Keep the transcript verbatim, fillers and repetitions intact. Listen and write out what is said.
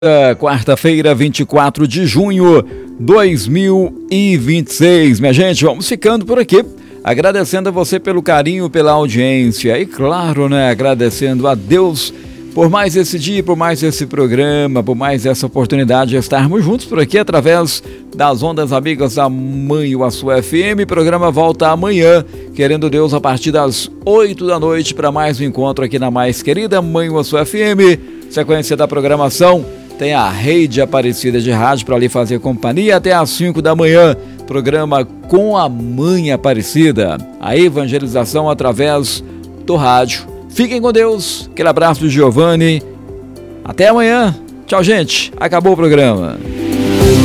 Quarta-feira, vinte e quatro de junho de dois mil e vinte e seis. Minha gente, vamos ficando por aqui. Agradecendo a você pelo carinho, pela audiência e, claro, né, agradecendo a Deus por mais esse dia, por mais esse programa, por mais essa oportunidade de estarmos juntos por aqui através das ondas amigas da Mãe a sua F M. O programa volta amanhã, querendo Deus, a partir das oito da noite para mais um encontro aqui na mais querida Mãe a sua F M. Sequência da programação, tem a Rede Aparecida de Rádio para ali fazer companhia até às cinco da manhã. Programa com a Mãe Aparecida. A evangelização através do rádio. Fiquem com Deus. Aquele abraço do Giovanni. Até amanhã. Tchau, gente. Acabou o programa.